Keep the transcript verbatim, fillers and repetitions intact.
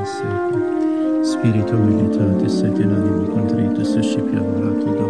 in seculum. Spiritu militatis et in animo contritus suscipiamorat